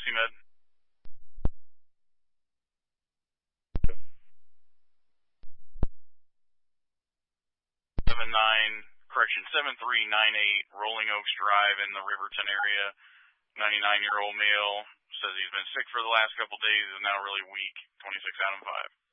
Med. 7398 Rolling Oaks Drive in the Riverton area. 99-year-old male says he's been sick for the last couple days, is now really weak. 26 Adam 5.